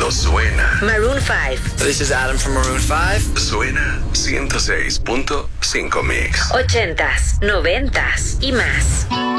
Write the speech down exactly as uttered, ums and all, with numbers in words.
solo suena. Maroon five. This is Adam from Maroon five. Suena ciento seis punto cinco Mix. Ochentas, noventas y más.